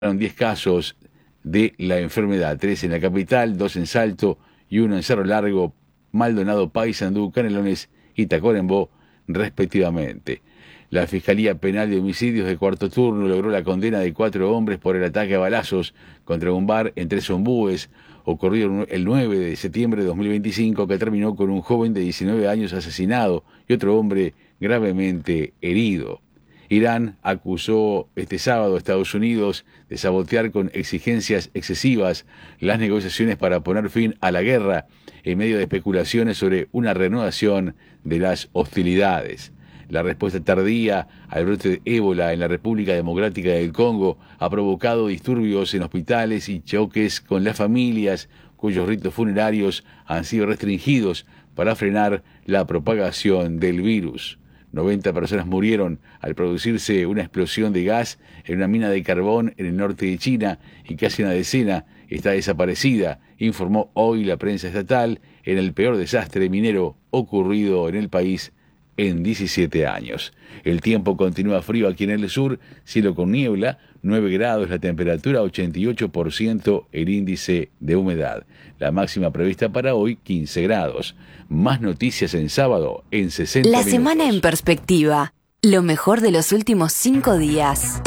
10 casos de la enfermedad, 3 en la capital, 2 en Salto y 1 en Cerro Largo, Maldonado, Paysandú, Canelones y Tacuarembó, respectivamente. La Fiscalía Penal de Homicidios de Cuarto Turno logró la condena de 4 hombres por el ataque a balazos contra un bar en Tres Ombúes, ocurrido el 9 de septiembre de 2025, que terminó con un joven de 19 años asesinado y otro hombre gravemente herido. Irán acusó este sábado a Estados Unidos de sabotear con exigencias excesivas las negociaciones para poner fin a la guerra en medio de especulaciones sobre una reanudación de las hostilidades. La respuesta tardía al brote de ébola en la República Democrática del Congo ha provocado disturbios en hospitales y choques con las familias cuyos ritos funerarios han sido restringidos para frenar la propagación del virus. 90 personas murieron al producirse una explosión de gas en una mina de carbón en el norte de China y casi una decena está desaparecida, informó hoy la prensa estatal, en el peor desastre minero ocurrido en el país en 17 años. El tiempo continúa frío aquí en el sur, cielo con niebla, 9 grados la temperatura, 88% el índice de humedad. La máxima prevista para hoy, 15 grados. Más noticias en sábado, en 60 La minutos. semana en perspectiva. Lo mejor de los últimos 5 días.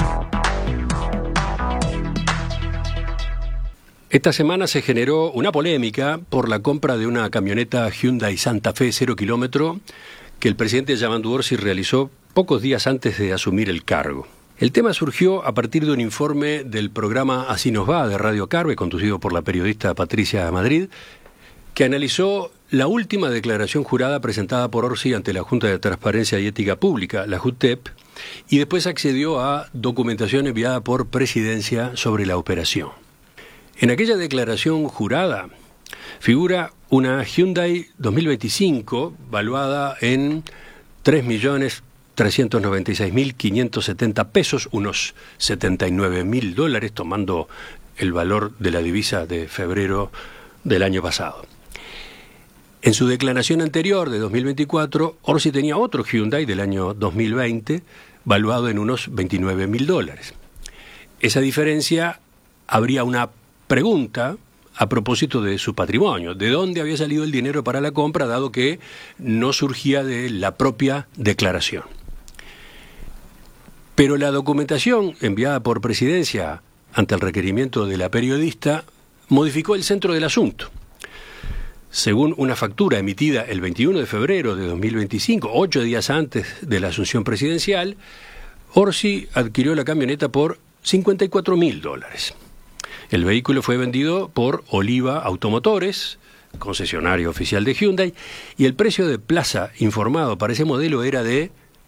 Esta semana se generó una polémica por la compra de una camioneta Hyundai Santa Fe 0 kilómetro que el presidente Yamandu Orsi realizó pocos días antes de asumir el cargo. El tema surgió a partir de un informe del programa Así nos va de Radio Carve, conducido por la periodista Patricia Madrid, que analizó la última declaración jurada presentada por Orsi ante la Junta de Transparencia y Ética Pública, la JUTEP, y después accedió a documentación enviada por Presidencia sobre la operación. En aquella declaración jurada figura una Hyundai 2025 valuada en 3.396.570 pesos, unos $79.000, tomando el valor de la divisa de febrero del año pasado. En su declaración anterior de 2024, Orsi tenía otro Hyundai del año 2020 valuado en unos $29.000. Esa diferencia habría una pregunta a propósito de su patrimonio, de dónde había salido el dinero para la compra, dado que no surgía de la propia declaración. Pero la documentación enviada por Presidencia ante el requerimiento de la periodista modificó el centro del asunto. Según una factura emitida el 21 de febrero de 2025, 8 días antes de la asunción presidencial, Orsi adquirió la camioneta por $54.000. El vehículo fue vendido por Oliva Automotores, concesionario oficial de Hyundai, y el precio de plaza informado para ese modelo era de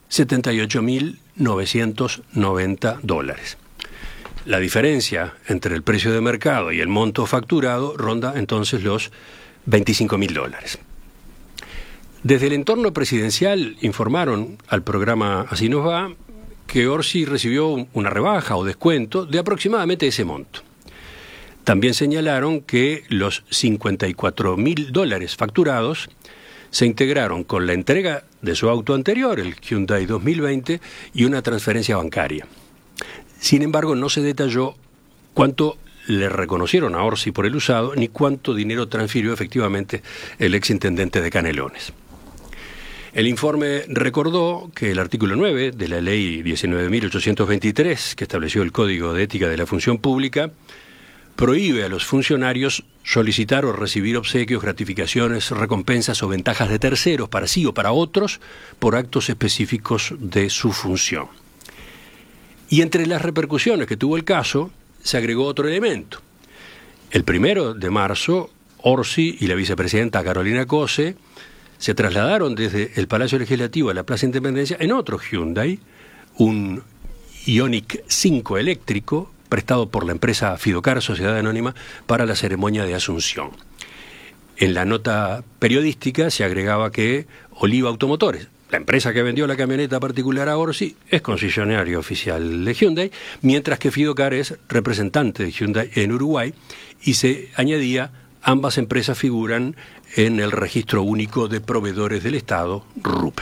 $78.990. La diferencia entre el precio de mercado y el monto facturado ronda entonces los $25.000. Desde el entorno presidencial informaron al programa Así nos va que Orsi recibió una rebaja o descuento de aproximadamente ese monto. También señalaron que los $54.000 facturados se integraron con la entrega de su auto anterior, el Hyundai 2020, y una transferencia bancaria. Sin embargo, no se detalló cuánto le reconocieron a Orsi por el usado, ni cuánto dinero transfirió efectivamente el exintendente de Canelones. El informe recordó que el artículo 9 de la Ley 19.823, que estableció el Código de Ética de la Función Pública, prohíbe a los funcionarios solicitar o recibir obsequios, gratificaciones, recompensas o ventajas de terceros para sí o para otros por actos específicos de su función. Y entre las repercusiones que tuvo el caso, se agregó otro elemento. El 1 de marzo, Orsi y la vicepresidenta Carolina Cose se trasladaron desde el Palacio Legislativo a la Plaza Independencia en otro Hyundai, un Ioniq 5 eléctrico, prestado por la empresa Fidocar, Sociedad Anónima, para la ceremonia de asunción. En la nota periodística se agregaba que Oliva Automotores, la empresa que vendió la camioneta particular a Orsi, es concesionario oficial de Hyundai, mientras que Fidocar es representante de Hyundai en Uruguay, y se añadía, ambas empresas figuran en el Registro Único de Proveedores del Estado, RUPE.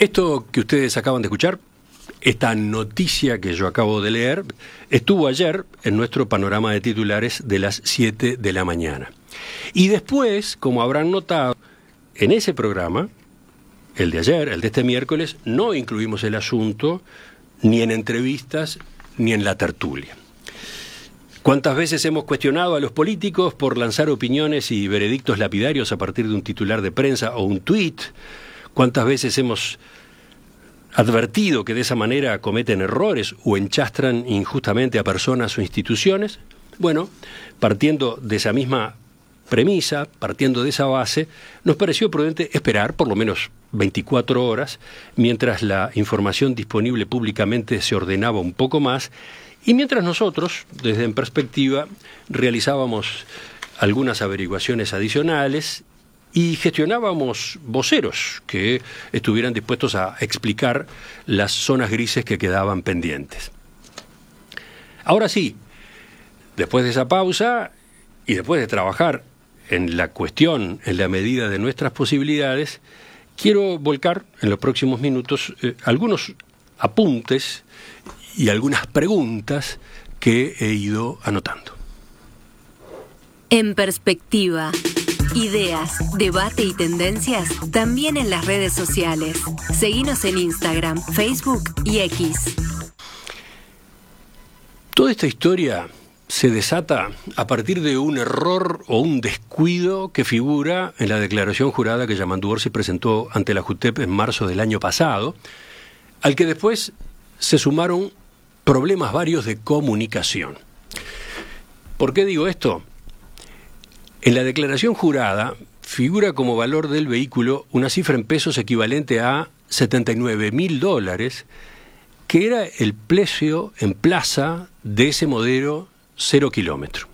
Esto que ustedes acaban de escuchar, esta noticia que yo acabo de leer, estuvo ayer en nuestro panorama de titulares de las 7 de la mañana. Y después, como habrán notado, en ese programa, el de ayer, el de este miércoles, no incluimos el asunto ni en entrevistas ni en la tertulia. ¿Cuántas veces hemos cuestionado a los políticos por lanzar opiniones y veredictos lapidarios a partir de un titular de prensa o un tuit? ¿Cuántas veces hemos advertido que de esa manera cometen errores o enchastran injustamente a personas o instituciones? Bueno, partiendo de esa misma premisa, partiendo de esa base, nos pareció prudente esperar por lo menos 24 horas, mientras la información disponible públicamente se ordenaba un poco más, y mientras nosotros, desde En Perspectiva, realizábamos algunas averiguaciones adicionales y gestionábamos voceros que estuvieran dispuestos a explicar las zonas grises que quedaban pendientes. Ahora sí, después de esa pausa y después de trabajar en la cuestión en la medida de nuestras posibilidades, quiero volcar en los próximos minutos algunos apuntes y algunas preguntas que he ido anotando. En Perspectiva. Ideas, debate y tendencias también en las redes sociales. Seguinos en Instagram, Facebook y X. Toda esta historia se desata a partir de un error o un descuido que figura en la declaración jurada que Yamandu Orsi presentó ante la JUTEP en marzo del año pasado, al que después se sumaron problemas varios de comunicación. ¿Por qué digo esto? En la declaración jurada figura como valor del vehículo una cifra en pesos equivalente a $79.000, que era el precio en plaza de ese modelo 0 kilómetro.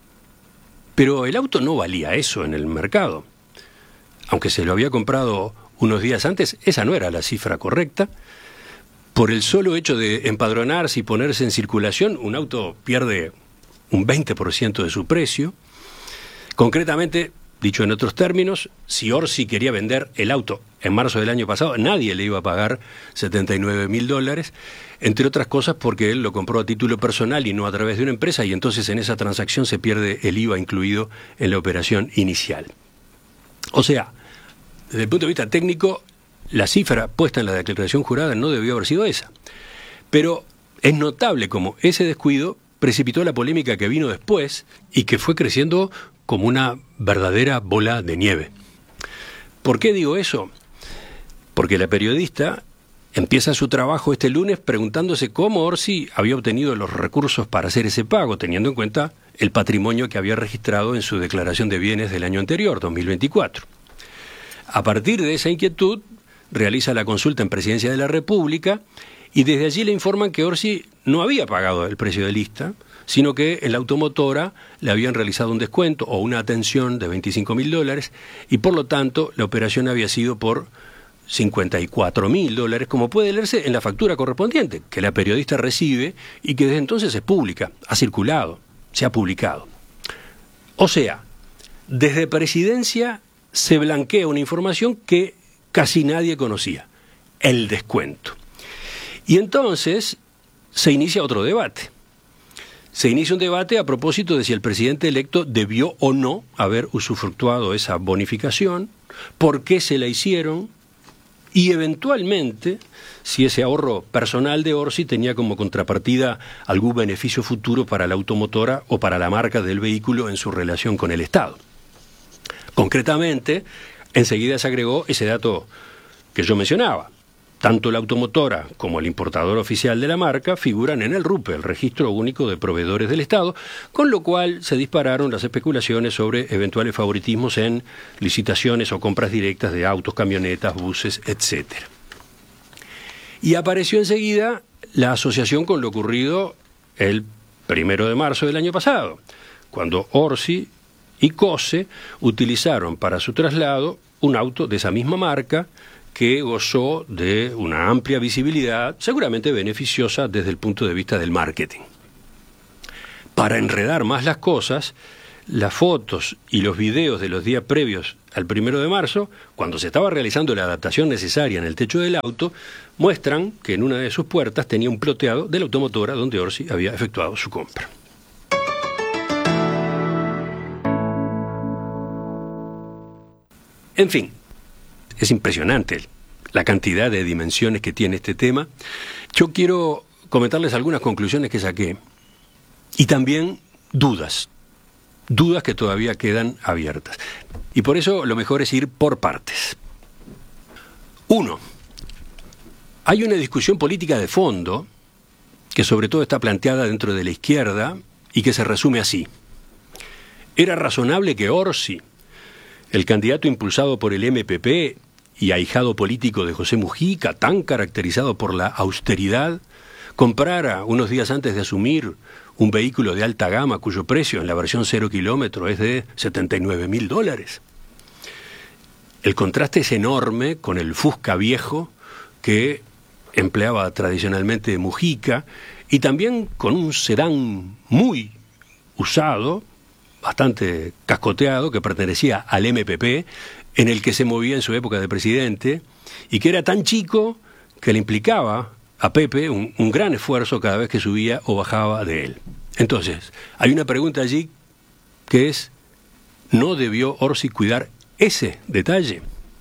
Pero el auto no valía eso en el mercado. Aunque se lo había comprado unos días antes, esa no era la cifra correcta. Por el solo hecho de empadronarse y ponerse en circulación, un auto pierde un 20% de su precio. Concretamente, dicho en otros términos, si Orsi quería vender el auto en marzo del año pasado, nadie le iba a pagar $79.000, entre otras cosas porque él lo compró a título personal y no a través de una empresa, y entonces en esa transacción se pierde el IVA incluido en la operación inicial. O sea, desde el punto de vista técnico, la cifra puesta en la declaración jurada no debió haber sido esa. Pero es notable cómo ese descuido precipitó la polémica que vino después y que fue creciendo como una verdadera bola de nieve. ¿Por qué digo eso? Porque la periodista empieza su trabajo este lunes preguntándose cómo Orsi había obtenido los recursos para hacer ese pago, teniendo en cuenta el patrimonio que había registrado en su declaración de bienes del año anterior, 2024. A partir de esa inquietud, realiza la consulta en Presidencia de la República y desde allí le informan que Orsi no había pagado el precio de lista, sino que en la automotora le habían realizado un descuento o una atención de $25.000 y por lo tanto la operación había sido por $54.000, como puede leerse en la factura correspondiente, que la periodista recibe y que desde entonces es pública, ha circulado, se ha publicado. O sea, desde Presidencia se blanquea una información que casi nadie conocía, el descuento. Y entonces se inicia otro debate. Se inicia un debate a propósito de si el presidente electo debió o no haber usufructuado esa bonificación, por qué se la hicieron y eventualmente si ese ahorro personal de Orsi tenía como contrapartida algún beneficio futuro para la automotora o para la marca del vehículo en su relación con el Estado. Concretamente, enseguida se agregó ese dato que yo mencionaba. Tanto la automotora como el importador oficial de la marca figuran en el RUPE, el Registro Único de Proveedores del Estado, con lo cual se dispararon las especulaciones sobre eventuales favoritismos en licitaciones o compras directas de autos, camionetas, buses, etc. Y apareció enseguida la asociación con lo ocurrido el 1 de marzo del año pasado, cuando Orsi y COSE utilizaron para su traslado un auto de esa misma marca que gozó de una amplia visibilidad, seguramente beneficiosa desde el punto de vista del marketing. Para enredar más las cosas, las fotos y los videos de los días previos al 1 de marzo, cuando se estaba realizando la adaptación necesaria en el techo del auto, muestran que en una de sus puertas tenía un ploteado de la automotora donde Orsi había efectuado su compra. En fin, es impresionante la cantidad de dimensiones que tiene este tema. Yo quiero comentarles algunas conclusiones que saqué y también dudas que todavía quedan abiertas. Y por eso lo mejor es ir por partes. 1. Hay una discusión política de fondo que sobre todo está planteada dentro de la izquierda y que se resume así. ¿Era razonable que Orsi, el candidato impulsado por el MPP y ahijado político de José Mujica, tan caracterizado por la austeridad, comprara unos días antes de asumir un vehículo de alta gama cuyo precio en la versión 0 kilómetro es de $79.000? El contraste es enorme con el Fusca viejo que empleaba tradicionalmente Mujica y también con un sedán muy usado, bastante cascoteado, que pertenecía al MPP, en el que se movía en su época de presidente y que era tan chico que le implicaba a Pepe un gran esfuerzo cada vez que subía o bajaba de él. Entonces, hay una pregunta allí que es, ¿no debió Orsi cuidar ese detalle?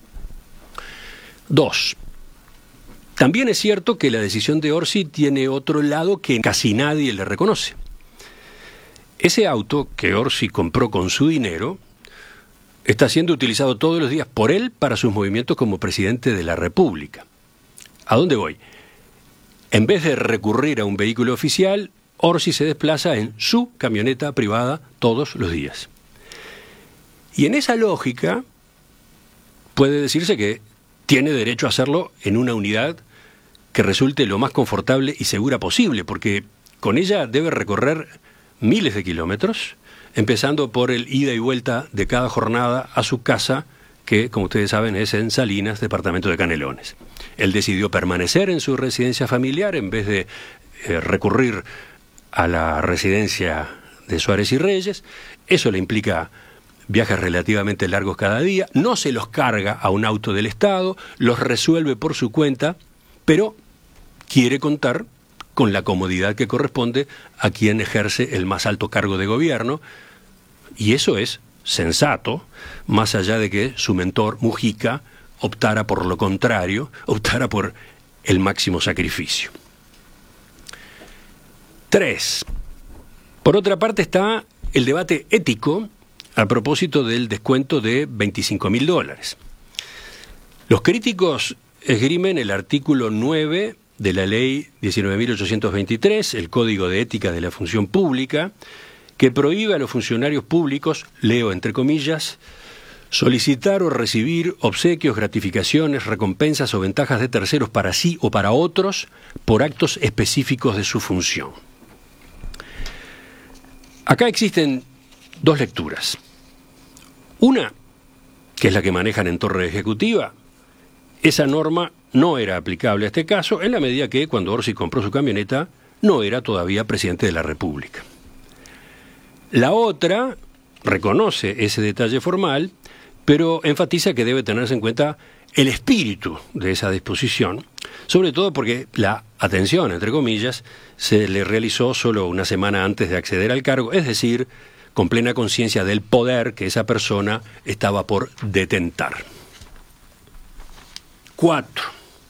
2. También es cierto que la decisión de Orsi tiene otro lado que casi nadie le reconoce. Ese auto que Orsi compró con su dinero está siendo utilizado todos los días por él para sus movimientos como presidente de la República. ¿A dónde voy? En vez de recurrir a un vehículo oficial, Orsi se desplaza en su camioneta privada todos los días. Y en esa lógica puede decirse que tiene derecho a hacerlo en una unidad que resulte lo más confortable y segura posible, porque con ella debe recorrer miles de kilómetros, empezando por el ida y vuelta de cada jornada a su casa, que, como ustedes saben, es en Salinas, departamento de Canelones. Él decidió permanecer en su residencia familiar en vez de recurrir a la residencia de Suárez y Reyes. Eso le implica viajes relativamente largos cada día, no se los carga a un auto del Estado, los resuelve por su cuenta, pero quiere contar con la comodidad que corresponde a quien ejerce el más alto cargo de gobierno, y eso es sensato, más allá de que su mentor, Mujica, optara por lo contrario, optara por el máximo sacrificio. 3. Por otra parte está el debate ético a propósito del descuento de $25.000. Los críticos esgrimen el artículo 9 de la ley 19.823, el Código de Ética de la Función Pública, que prohíbe a los funcionarios públicos, leo entre comillas, solicitar o recibir obsequios, gratificaciones, recompensas o ventajas de terceros para sí o para otros por actos específicos de su función. Acá existen dos lecturas. Una, que es la que manejan en Torre Ejecutiva, esa norma no era aplicable a este caso en la medida que cuando Orsi compró su camioneta no era todavía presidente de la República. La otra reconoce ese detalle formal, pero enfatiza que debe tenerse en cuenta el espíritu de esa disposición, sobre todo porque la atención, entre comillas, se le realizó solo una semana antes de acceder al cargo, es decir, con plena conciencia del poder que esa persona estaba por detentar. 4.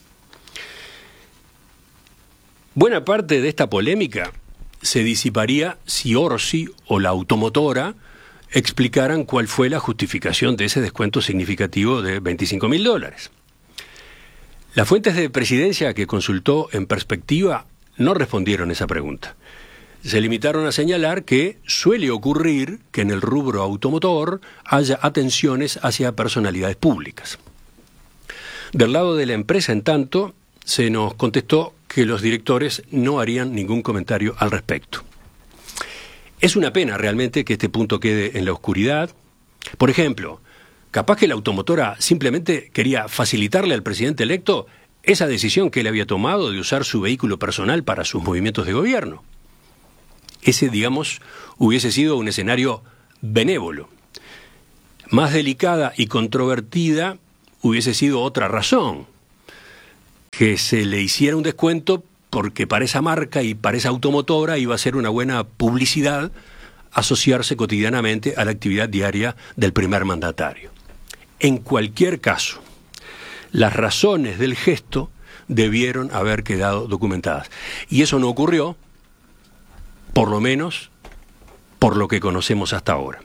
Buena parte de esta polémica se disiparía si Orsi o la automotora explicaran cuál fue la justificación de ese descuento significativo de $25.000. Las fuentes de presidencia que consultó En Perspectiva no respondieron esa pregunta. Se limitaron a señalar que suele ocurrir que en el rubro automotor haya atenciones hacia personalidades públicas. Del lado de la empresa, en tanto, se nos contestó que los directores no harían ningún comentario al respecto. Es una pena realmente que este punto quede en la oscuridad. Por ejemplo, capaz que la automotora simplemente quería facilitarle al presidente electo esa decisión que él había tomado de usar su vehículo personal para sus movimientos de gobierno. Ese, digamos, hubiese sido un escenario benévolo. Más delicada y controvertida hubiese sido otra razón, que se le hiciera un descuento porque para esa marca y para esa automotora iba a ser una buena publicidad asociarse cotidianamente a la actividad diaria del primer mandatario. En cualquier caso, las razones del gesto debieron haber quedado documentadas. Y eso no ocurrió, por lo menos por lo que conocemos hasta ahora.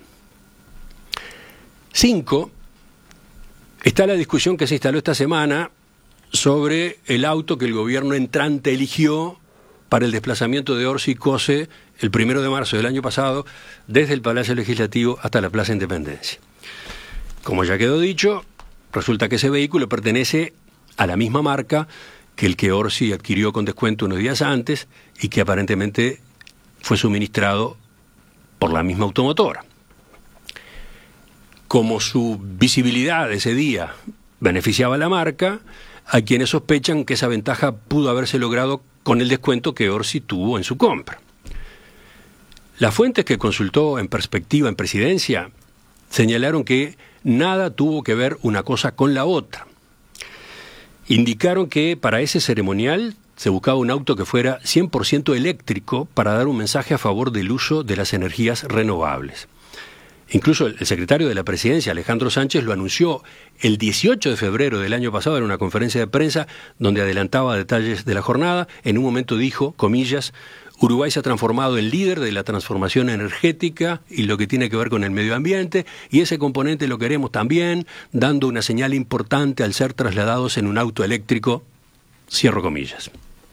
5. Está la discusión que se instaló esta semana sobre el auto que el gobierno entrante eligió para el desplazamiento de Orsi Kose el 1 de marzo del año pasado desde el Palacio Legislativo hasta la Plaza Independencia. Como ya quedó dicho, resulta que ese vehículo pertenece a la misma marca que el que Orsi adquirió con descuento unos días antes y que aparentemente fue suministrado por la misma automotora. Como su visibilidad ese día beneficiaba a la marca, hay quienes sospechan que esa ventaja pudo haberse logrado con el descuento que Orsi tuvo en su compra. Las fuentes que consultó en Perspectiva en Presidencia señalaron que nada tuvo que ver una cosa con la otra. Indicaron que para ese ceremonial se buscaba un auto que fuera 100% eléctrico para dar un mensaje a favor del uso de las energías renovables. Incluso el secretario de la Presidencia, Alejandro Sánchez, lo anunció el 18 de febrero del año pasado en una conferencia de prensa donde adelantaba detalles de la jornada. En un momento dijo, comillas, Uruguay se ha transformado en líder de la transformación energética y lo que tiene que ver con el medio ambiente, y ese componente lo queremos también, dando una señal importante al ser trasladados en un auto eléctrico, cierro comillas.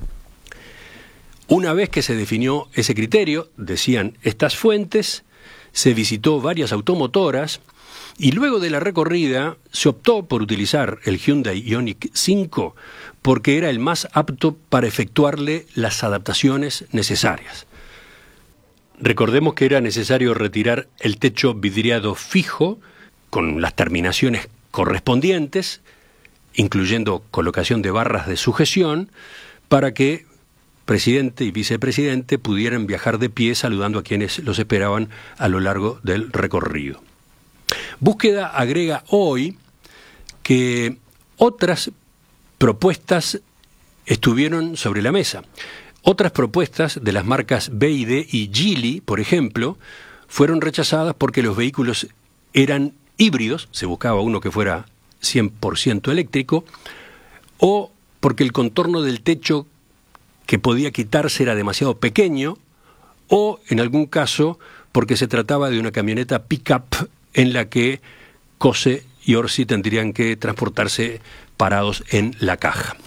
Una vez que se definió ese criterio, decían estas fuentes, se visitó varias automotoras y luego de la recorrida se optó por utilizar el Hyundai Ioniq 5 porque era el más apto para efectuarle las adaptaciones necesarias. Recordemos que era necesario retirar el techo vidriado fijo con las terminaciones correspondientes, incluyendo colocación de barras de sujeción, para que presidente y vicepresidente pudieran viajar de pie saludando a quienes los esperaban a lo largo del recorrido. Búsqueda agrega hoy que otras propuestas estuvieron sobre la mesa. Otras propuestas de las marcas BYD y Geely, por ejemplo, fueron rechazadas porque los vehículos eran híbridos, se buscaba uno que fuera 100% eléctrico, o porque el contorno del techo que podía quitarse era demasiado pequeño, o en algún caso porque se trataba de una camioneta pick-up en la que Kose y Orsi tendrían que transportarse parados en la caja.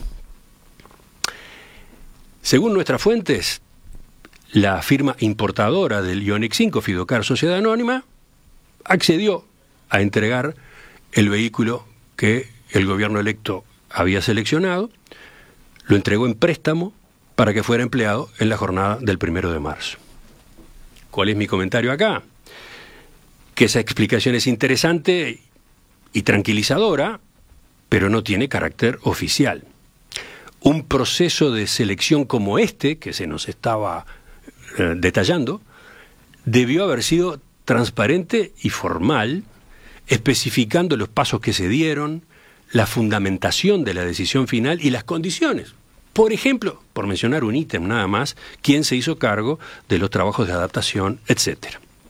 Según nuestras fuentes, la firma importadora del Ioniq 5, Fidocar Sociedad Anónima, accedió a entregar el vehículo que el gobierno electo había seleccionado, lo entregó en préstamo para que fuera empleado en la jornada del 1 de marzo. ¿Cuál es mi comentario acá? Que esa explicación es interesante y tranquilizadora, pero no tiene carácter oficial. Un proceso de selección como este, que se nos estaba detallando, debió haber sido transparente y formal, especificando los pasos que se dieron, la fundamentación de la decisión final y las condiciones. Por ejemplo, por mencionar un ítem nada más, quién se hizo cargo de los trabajos de adaptación, etc.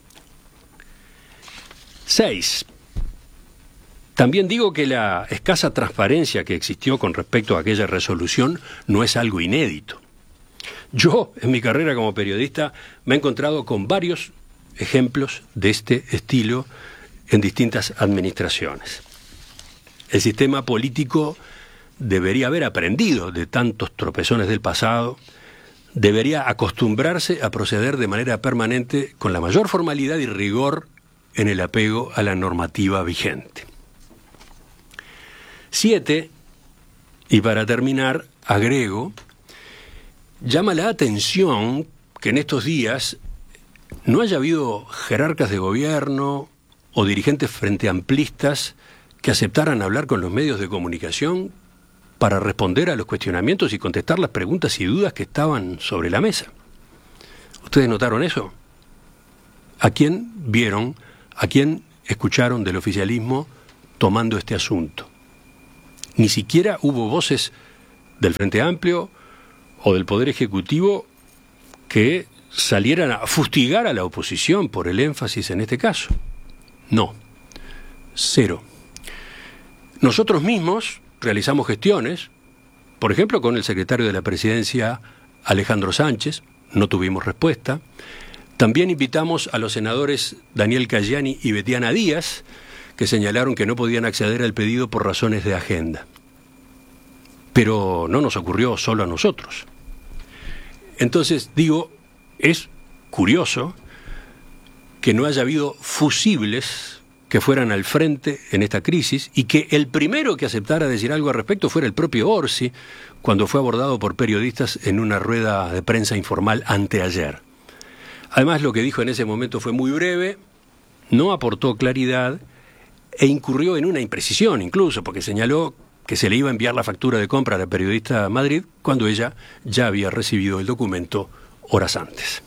6. También digo que la escasa transparencia que existió con respecto a aquella resolución no es algo inédito. Yo, en mi carrera como periodista, me he encontrado con varios ejemplos de este estilo en distintas administraciones. El sistema político debería haber aprendido de tantos tropezones del pasado, debería acostumbrarse a proceder de manera permanente con la mayor formalidad y rigor en el apego a la normativa vigente. 7, y para terminar, agrego, llama la atención que en estos días no haya habido jerarcas de gobierno o dirigentes frente amplistas que aceptaran hablar con los medios de comunicación para responder a los cuestionamientos y contestar las preguntas y dudas que estaban sobre la mesa. ¿Ustedes notaron eso? ¿A quién vieron ¿A quién escucharon del oficialismo tomando este asunto? Ni siquiera hubo voces del Frente Amplio o del Poder Ejecutivo que salieran a fustigar a la oposición por el énfasis en este caso. No, cero. Nosotros mismos realizamos gestiones, por ejemplo con el secretario de la Presidencia, Alejandro Sánchez, no tuvimos respuesta. También invitamos a los senadores Daniel Cayani y Betiana Díaz, que señalaron que no podían acceder al pedido por razones de agenda. Pero no nos ocurrió solo a nosotros. Entonces, digo, es curioso que no haya habido fusibles que fueran al frente en esta crisis y que el primero que aceptara decir algo al respecto fuera el propio Orsi, cuando fue abordado por periodistas en una rueda de prensa informal anteayer. Además, lo que dijo en ese momento fue muy breve, no aportó claridad e incurrió en una imprecisión incluso, porque señaló que se le iba a enviar la factura de compra a la periodista a Madrid cuando ella ya había recibido el documento horas antes.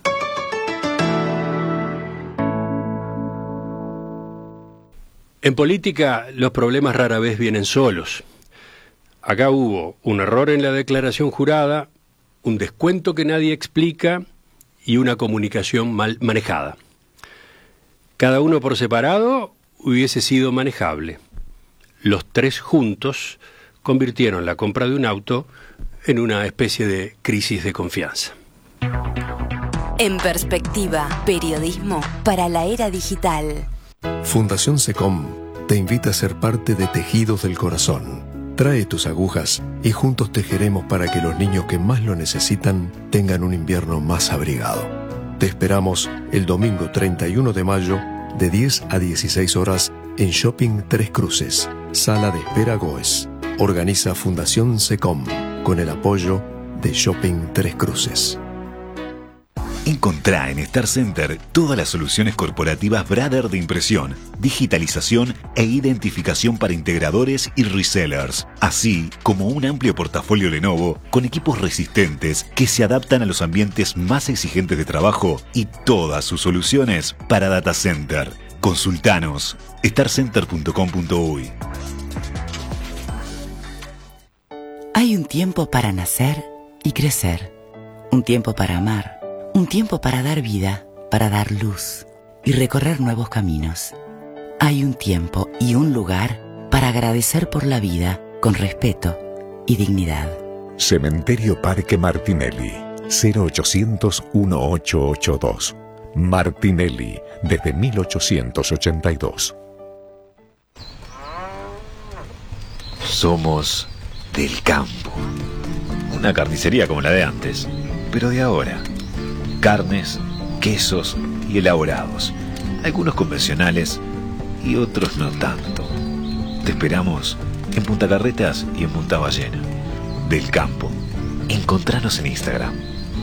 En política, los problemas rara vez vienen solos. Acá hubo un error en la declaración jurada, un descuento que nadie explica y una comunicación mal manejada. Cada uno por separado hubiese sido manejable. Los tres juntos convirtieron la compra de un auto en una especie de crisis de confianza. En perspectiva, periodismo para la era digital. Fundación SECOM te invita a ser parte de Tejidos del Corazón. Trae tus agujas y juntos tejeremos para que los niños que más lo necesitan tengan un invierno más abrigado. Te esperamos el domingo 31 de mayo de 10 a 16 horas en Shopping Tres Cruces, Sala de Espera Goes. Organiza Fundación SECOM con el apoyo de Shopping Tres Cruces. Encontrá en Star Center todas las soluciones corporativas Brother de impresión, digitalización e identificación para integradores y resellers, así como un amplio portafolio Lenovo con equipos resistentes que se adaptan a los ambientes más exigentes de trabajo y todas sus soluciones para data center. Consultanos starcenter.com.uy. Hay un tiempo para nacer y crecer, un tiempo para amar, un tiempo para dar vida, para dar luz y recorrer nuevos caminos. Hay un tiempo y un lugar para agradecer por la vida con respeto y dignidad. Cementerio Parque Martinelli, 0800-1882. Martinelli, desde 1882. Somos del campo. Una carnicería como la de antes, pero de ahora. Carnes, quesos y elaborados. Algunos convencionales y otros no tanto. Te esperamos en Punta Carretas y en Punta Ballena. Del campo. Encontranos en Instagram.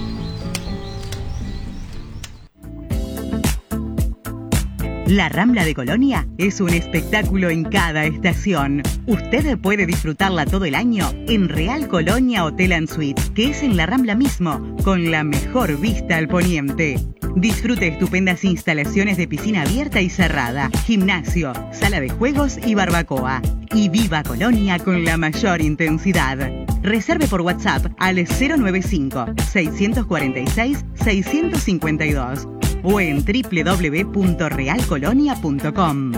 La Rambla de Colonia es un espectáculo en cada estación. Usted puede disfrutarla todo el año en Real Colonia Hotel and Suite, que es en la Rambla mismo, con la mejor vista al poniente. Disfrute estupendas instalaciones de piscina abierta y cerrada, gimnasio, sala de juegos y barbacoa. Y viva Colonia con la mayor intensidad. Reserve por WhatsApp al 095-646-652 o en www.realcolonia.com.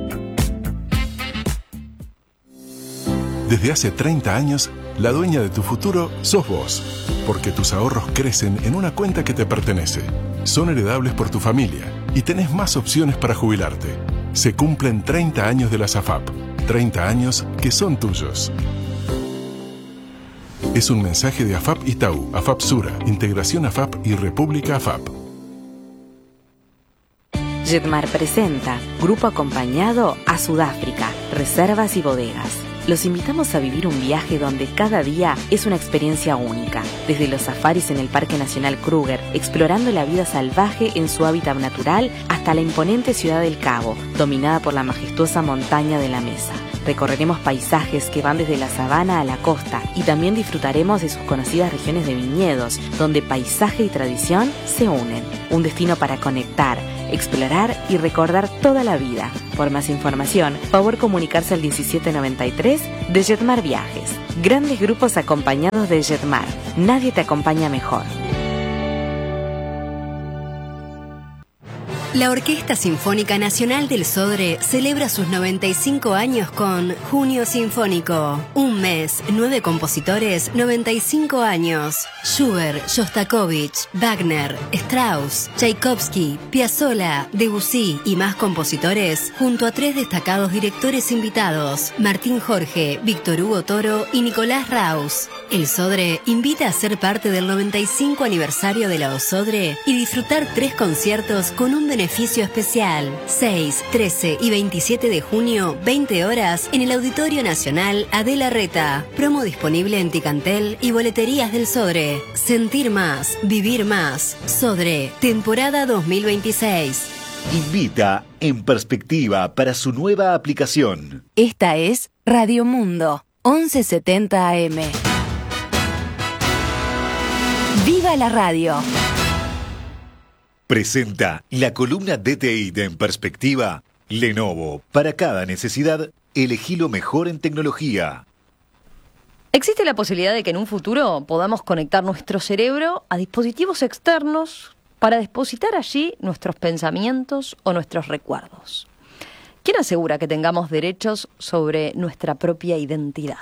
Desde hace 30 años, la dueña de tu futuro sos vos, porque tus ahorros crecen en una cuenta que te pertenece. Son heredables por tu familia y tenés más opciones para jubilarte. Se cumplen 30 años de las AFAP, 30 años que son tuyos. Es un mensaje de AFAP Itaú, AFAP Sura, Integración AFAP y República AFAP. Jetmar presenta Grupo Acompañado a Sudáfrica, Reservas y Bodegas. Los invitamos a vivir un viaje donde cada día es una experiencia única. Desde los safaris en el Parque Nacional Kruger, explorando la vida salvaje en su hábitat natural, hasta la imponente ciudad del Cabo, dominada por la majestuosa montaña de la Mesa. Recorreremos paisajes que van desde la sabana a la costa y también disfrutaremos de sus conocidas regiones de viñedos, donde paisaje y tradición se unen. Un destino para conectar, explorar y recordar toda la vida. Por más información, favor comunicarse al 1793 de Jetmar Viajes. Grandes grupos acompañados de Jetmar. Nadie te acompaña mejor. La Orquesta Sinfónica Nacional del Sodre celebra sus 95 años con Junio Sinfónico. Un mes, 9 compositores, 95 años. Schubert, Shostakovich, Wagner, Strauss, Tchaikovsky, Piazzolla, Debussy y más compositores, junto a 3 destacados directores invitados, Martín Jorge, Víctor Hugo Toro y Nicolás Raus. El Sodre invita a ser parte del 95 aniversario de la OSodre y disfrutar 3 conciertos con un beneficio especial. 6, 13 y 27 de junio, 20 horas, en el Auditorio Nacional Adela Reta. Promo disponible en Ticantel y boleterías del Sodre. Sentir más, vivir más. Sodre, temporada 2026. Invita En Perspectiva para su nueva aplicación. Esta es Radio Mundo, 1170 AM. ¡Viva la radio! Presenta la columna DTI de En Perspectiva. Lenovo. Para cada necesidad, elegí lo mejor en tecnología. Existe la posibilidad de que en un futuro podamos conectar nuestro cerebro a dispositivos externos para depositar allí nuestros pensamientos o nuestros recuerdos. ¿Quién asegura que tengamos derechos sobre nuestra propia identidad?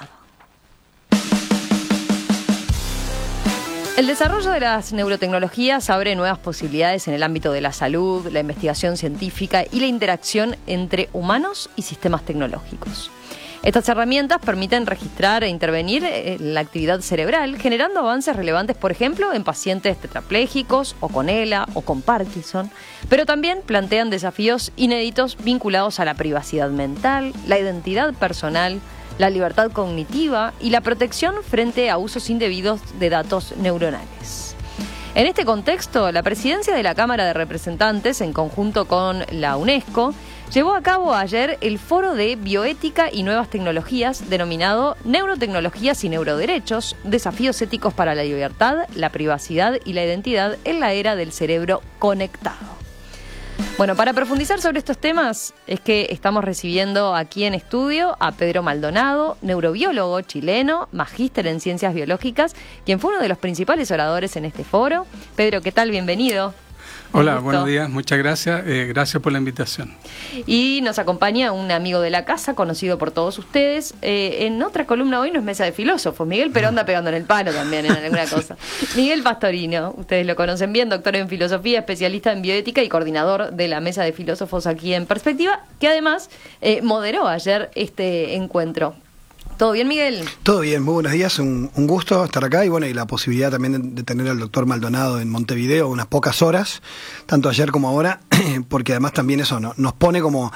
El desarrollo de las neurotecnologías abre nuevas posibilidades en el ámbito de la salud, la investigación científica y la interacción entre humanos y sistemas tecnológicos. Estas herramientas permiten registrar e intervenir en la actividad cerebral, generando avances relevantes, por ejemplo, en pacientes tetraplégicos o con ELA o con Parkinson, pero también plantean desafíos inéditos vinculados a la privacidad mental, la identidad personal, la libertad cognitiva y la protección frente a usos indebidos de datos neuronales. En este contexto, la presidencia de la Cámara de Representantes, en conjunto con la UNESCO, llevó a cabo ayer el Foro de Bioética y Nuevas Tecnologías, denominado Neurotecnologías y Neuroderechos, desafíos éticos para la libertad, la privacidad y la identidad en la era del cerebro conectado. Bueno, para profundizar sobre estos temas es que estamos recibiendo aquí en estudio a Pedro Maldonado, neurobiólogo chileno, magíster en ciencias biológicas, quien fue uno de los principales oradores en este foro. Pedro, ¿qué tal? Bienvenido. Hola, buenos días, muchas gracias, gracias por la invitación. Y nos acompaña un amigo de la casa, conocido por todos ustedes. En otra columna hoy no es Mesa de Filósofos, Miguel, pero anda pegando en el palo también en alguna cosa. Miguel Pastorino, ustedes lo conocen bien, doctor en filosofía, especialista en bioética y coordinador de la Mesa de Filósofos aquí en Perspectiva, que además moderó ayer este encuentro. ¿Todo bien, Miguel? Todo bien, muy buenos días, un gusto estar acá y bueno, y la posibilidad también de tener al doctor Maldonado en Montevideo unas pocas horas, tanto ayer como ahora, porque además también eso nos pone como,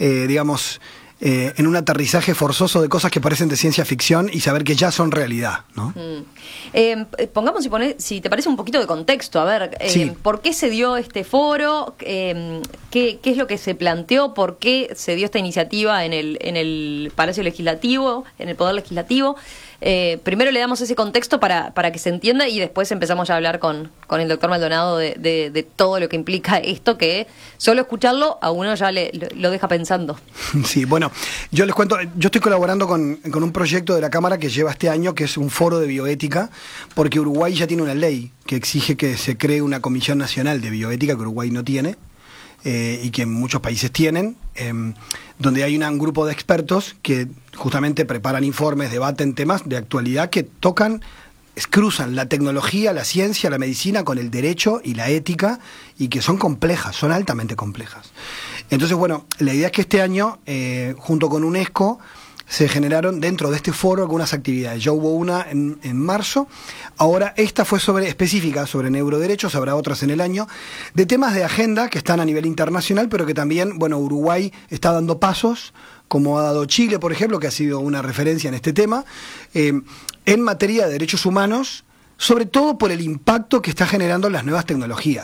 en un aterrizaje forzoso de cosas que parecen de ciencia ficción y saber que ya son realidad, ¿no? Pongamos, si te parece, un poquito de contexto, a ver, sí. ¿Por qué se dio este foro? ¿Qué es lo que se planteó? ¿Por qué se dio esta iniciativa en el Palacio Legislativo, en el Poder Legislativo? Primero le damos ese contexto para que se entienda y después empezamos ya a hablar con el doctor Maldonado de todo lo que implica esto, que solo escucharlo a uno ya lo deja pensando. Sí, bueno, yo les cuento, yo estoy colaborando con un proyecto de la Cámara que lleva este año, que es un foro de bioética, porque Uruguay ya tiene una ley que exige que se cree una Comisión Nacional de Bioética, que Uruguay no tiene, y que muchos países tienen, donde hay un grupo de expertos que justamente preparan informes, debaten temas de actualidad que cruzan la tecnología, la ciencia, la medicina con el derecho y la ética, y que son complejas, son altamente complejas. Entonces, bueno, la idea es que este año, junto con UNESCO, se generaron dentro de este foro algunas actividades. Ya hubo una en marzo, ahora esta fue específica sobre neuroderechos, habrá otras en el año, de temas de agenda que están a nivel internacional, pero que también, bueno, Uruguay está dando pasos, como ha dado Chile, por ejemplo, que ha sido una referencia en este tema, en materia de derechos humanos, sobre todo por el impacto que está generando las nuevas tecnologías.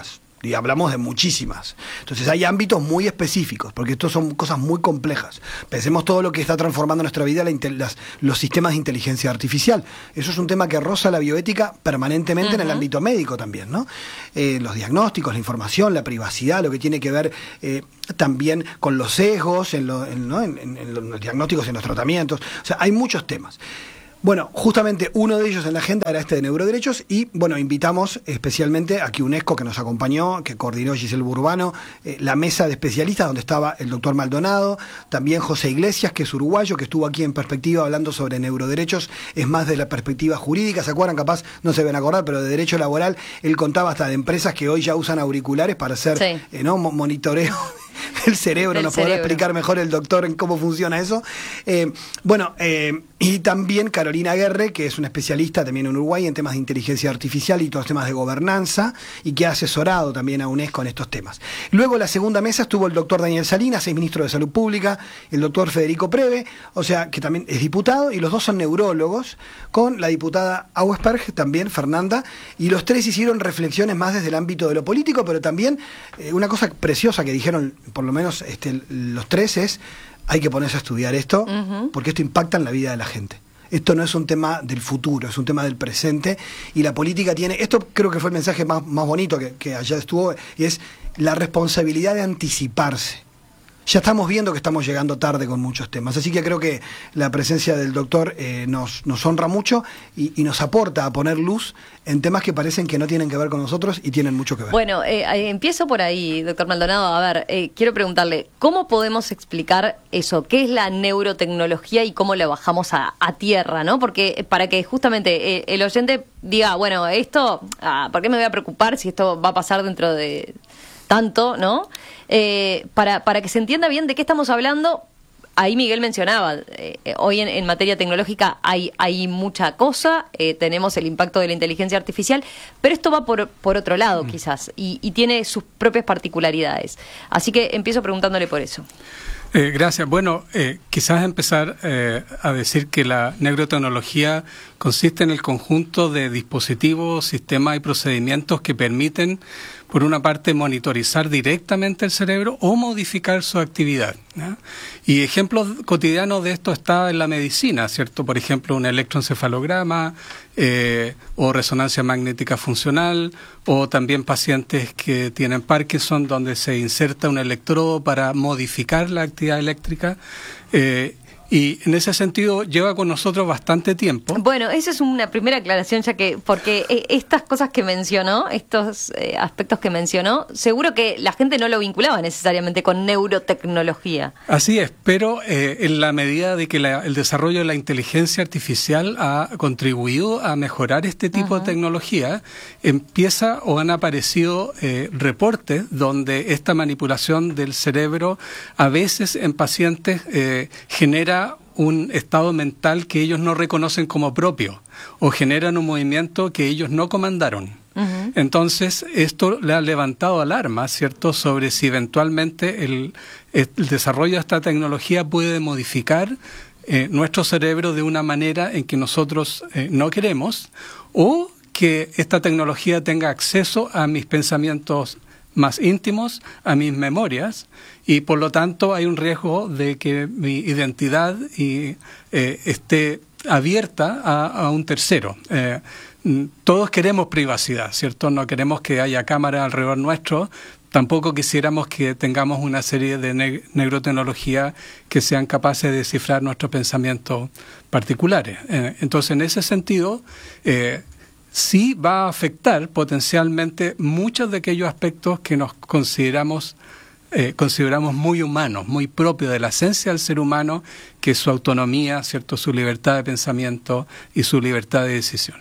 Y hablamos de muchísimas. Entonces hay ámbitos muy específicos, porque estos son cosas muy complejas. Pensemos todo lo que está transformando nuestra vida los sistemas de inteligencia artificial. Eso es un tema que roza la bioética permanentemente en el ámbito médico también, ¿no? Los diagnósticos, la información, la privacidad, lo que tiene que ver también con los sesgos en los diagnósticos, en los tratamientos. O sea, hay muchos temas. Bueno, justamente uno de ellos en la agenda era este de neuroderechos y, bueno, invitamos especialmente a UNESCO, que nos acompañó, que coordinó Giselle Burbano, la mesa de especialistas donde estaba el doctor Maldonado, también José Iglesias, que es uruguayo, que estuvo aquí en Perspectiva hablando sobre neuroderechos, es más de la perspectiva jurídica, ¿se acuerdan? Capaz no se ven a acordar, pero de derecho laboral, él contaba hasta de empresas que hoy ya usan auriculares para hacer monitoreo del cerebro, nos podrá explicar mejor el doctor en cómo funciona eso. Y también Carolina Guerre, que es una especialista también en Uruguay en temas de inteligencia artificial y todos los temas de gobernanza, y que ha asesorado también a UNESCO en estos temas. Luego la segunda mesa estuvo el doctor Daniel Salinas, ministro de Salud Pública, el doctor Federico Preve, o sea, que también es diputado, y los dos son neurólogos, con la diputada Auersperg, también Fernanda, y los tres hicieron reflexiones más desde el ámbito de lo político, pero también una cosa preciosa que dijeron, por lo menos los tres, es: hay que ponerse a estudiar esto, porque esto impacta en la vida de la gente. Esto no es un tema del futuro, es un tema del presente, y la política tiene, esto creo que fue el mensaje más bonito que allá estuvo, y es la responsabilidad de anticiparse. Ya estamos viendo que estamos llegando tarde con muchos temas, así que creo que la presencia del doctor nos honra mucho y nos aporta a poner luz en temas que parecen que no tienen que ver con nosotros y tienen mucho que ver. Bueno, empiezo por ahí, doctor Maldonado. A ver, quiero preguntarle, ¿cómo podemos explicar eso? ¿Qué es la neurotecnología y cómo la bajamos a tierra, ¿no? Porque para que justamente el oyente diga, bueno, esto, ¿por qué me voy a preocupar si esto va a pasar dentro de tanto, ¿no? Para que se entienda bien de qué estamos hablando. Ahí Miguel mencionaba, hoy en materia tecnológica hay mucha cosa, tenemos el impacto de la inteligencia artificial, pero esto va por otro lado quizás, y tiene sus propias particularidades. Así que empiezo preguntándole por eso. Gracias. Bueno, quizás empezar a decir que la neurotecnología consiste en el conjunto de dispositivos, sistemas y procedimientos que permiten, por una parte, monitorizar directamente el cerebro o modificar su actividad, ¿no? Y ejemplos cotidianos de esto está en la medicina, ¿cierto? Por ejemplo, un electroencefalograma o resonancia magnética funcional, o también pacientes que tienen Parkinson, donde se inserta un electrodo para modificar la actividad eléctrica. Y en ese sentido lleva con nosotros bastante tiempo. Bueno, esa es una primera aclaración, ya que porque estas cosas que mencionó, estos aspectos que mencionó, seguro que la gente no lo vinculaba necesariamente con neurotecnología. Así es, pero en la medida de que el desarrollo de la inteligencia artificial ha contribuido a mejorar este tipo de tecnología, empieza o han aparecido reportes donde esta manipulación del cerebro a veces en pacientes genera un estado mental que ellos no reconocen como propio, o generan un movimiento que ellos no comandaron. Entonces, esto le ha levantado alarma, ¿cierto?, sobre si eventualmente el desarrollo de esta tecnología puede modificar nuestro cerebro de una manera en que nosotros no queremos, o que esta tecnología tenga acceso a mis pensamientos más íntimos, a mis memorias, y por lo tanto hay un riesgo de que mi identidad esté abierta a un tercero. Todos queremos privacidad, ¿cierto? No queremos que haya cámaras alrededor nuestro, tampoco quisiéramos que tengamos una serie de neurotecnología que sean capaces de descifrar nuestros pensamientos particulares. Entonces, en ese sentido, sí va a afectar potencialmente muchos de aquellos aspectos que nos consideramos muy humanos, muy propios de la esencia del ser humano, que es su autonomía, ¿cierto?, su libertad de pensamiento y su libertad de decisión.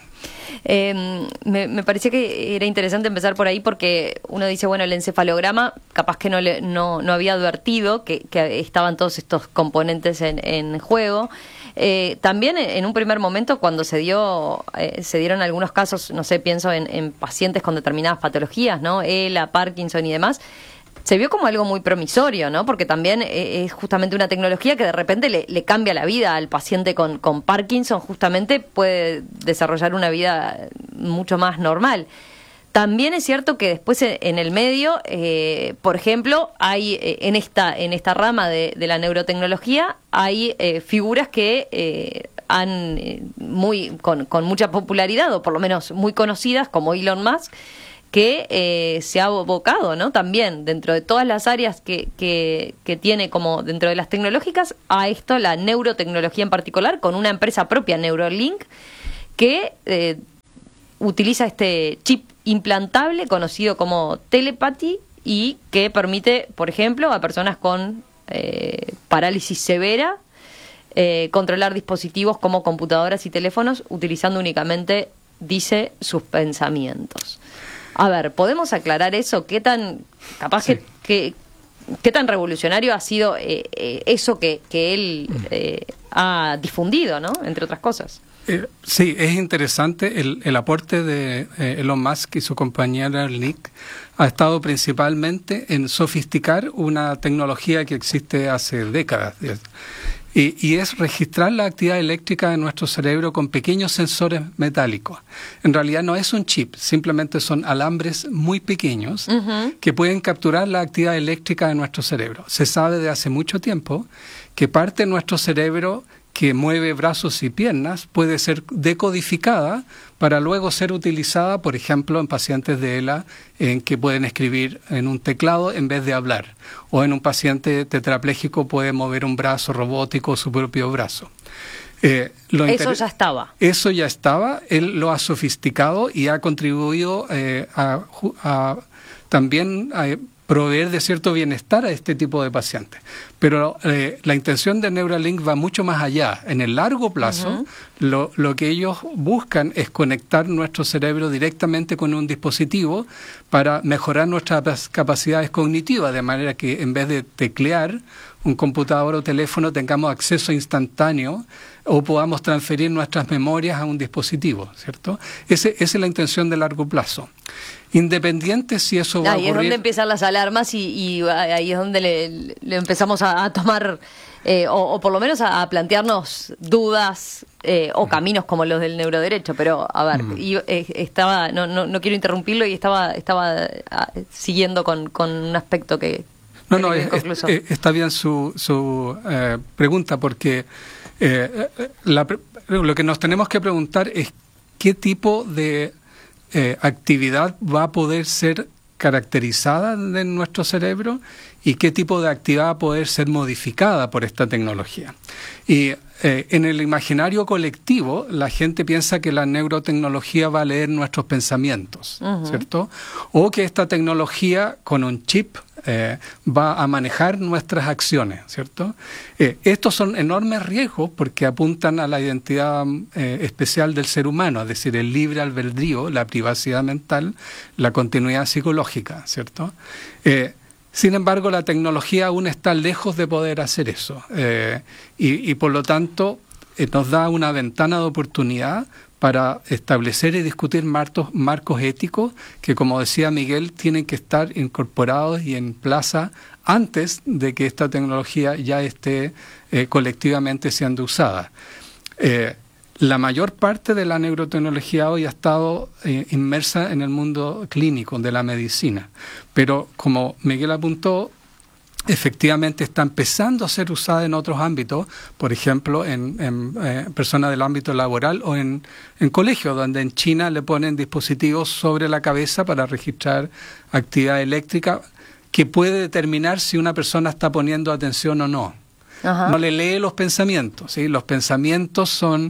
Me parecía que era interesante empezar por ahí, porque uno dice, bueno, el encefalograma capaz que no había advertido que estaban todos estos componentes en juego. También en un primer momento, cuando se dieron algunos casos, no sé, pienso en pacientes con determinadas patologías, ¿no? ELA, Parkinson y demás, se vio como algo muy promisorio, ¿no? Porque también es justamente una tecnología que de repente le cambia la vida al paciente con Parkinson, justamente puede desarrollar una vida mucho más normal. También es cierto que después en el medio, por ejemplo, hay en esta rama de la neurotecnología hay figuras que han con mucha popularidad, o por lo menos muy conocidas, como Elon Musk, que se ha abocado, ¿no? También dentro de todas las áreas que tiene como dentro de las tecnológicas, a esto, la neurotecnología en particular, con una empresa propia, Neuralink, que utiliza este chip implantable conocido como telepathy y que permite, por ejemplo, a personas con parálisis severa controlar dispositivos como computadoras y teléfonos utilizando únicamente, dice, sus pensamientos. A ver, ¿podemos aclarar eso? ¿Qué tan capaz qué tan revolucionario ha sido eso que él ha difundido, ¿no? Entre otras cosas. Sí, es interesante. El aporte de Elon Musk y su compañía Neuralink ha estado principalmente en sofisticar una tecnología que existe hace décadas. Y es registrar la actividad eléctrica de nuestro cerebro con pequeños sensores metálicos. En realidad no es un chip, simplemente son alambres muy pequeños que pueden capturar la actividad eléctrica de nuestro cerebro. Se sabe de hace mucho tiempo que parte de nuestro cerebro que mueve brazos y piernas puede ser decodificada para luego ser utilizada, por ejemplo, en pacientes de ELA, en que pueden escribir en un teclado en vez de hablar. O en un paciente tetrapléjico puede mover un brazo robótico, su propio brazo. Eso ya estaba. Eso ya estaba. Él lo ha sofisticado y ha contribuido a también proveer de cierto bienestar a este tipo de pacientes. Pero la intención de Neuralink va mucho más allá. En el largo plazo, lo que ellos buscan es conectar nuestro cerebro directamente con un dispositivo para mejorar nuestras capacidades cognitivas, de manera que en vez de teclear un computador o teléfono tengamos acceso instantáneo o podamos transferir nuestras memorias a un dispositivo, ¿cierto? Esa es la intención de largo plazo. Independiente si eso va a ocurrir... Ahí es donde empiezan las alarmas y ahí es donde le empezamos a tomar, o por lo menos a plantearnos dudas o caminos como los del neuroderecho. Pero, a ver, estaba no quiero interrumpirlo y estaba siguiendo con un aspecto que... No, está bien su pregunta, porque lo que nos tenemos que preguntar es qué tipo de actividad va a poder ser caracterizada en nuestro cerebro y qué tipo de actividad va a poder ser modificada por esta tecnología. Y en el imaginario colectivo, la gente piensa que la neurotecnología va a leer nuestros pensamientos, ¿cierto? O que esta tecnología con un chip va a manejar nuestras acciones, ¿cierto? Estos son enormes riesgos porque apuntan a la identidad especial del ser humano, es decir, el libre albedrío, la privacidad mental, la continuidad psicológica, ¿cierto? Sin embargo, la tecnología aún está lejos de poder hacer eso y por lo tanto nos da una ventana de oportunidad para establecer y discutir marcos éticos que, como decía Miguel, tienen que estar incorporados y en plaza antes de que esta tecnología ya esté colectivamente siendo usada. La mayor parte de la neurotecnología hoy ha estado inmersa en el mundo clínico de la medicina, pero como Miguel apuntó, efectivamente está empezando a ser usada en otros ámbitos, por ejemplo, en personas del ámbito laboral o en colegios, donde en China le ponen dispositivos sobre la cabeza para registrar actividad eléctrica que puede determinar si una persona está poniendo atención o no. No le lee los pensamientos, ¿sí? Los pensamientos son